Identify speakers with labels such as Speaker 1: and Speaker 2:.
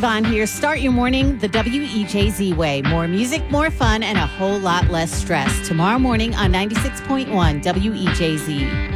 Speaker 1: Yvonne here. Start your morning the WEJZ way. More music, more fun, and a whole lot less stress. Tomorrow morning on 96.1 WEJZ.